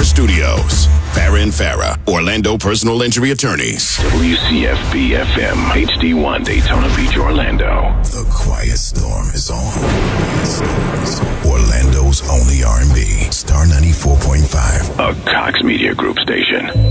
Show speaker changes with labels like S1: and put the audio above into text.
S1: Studios. Farah and Farah, Orlando Personal Injury Attorneys.
S2: WCFB-FM, HD1, Daytona Beach, Orlando.
S1: The Quiet Storm is on. Orlando's only R&B. Star 94.5.
S2: A Cox Media Group station.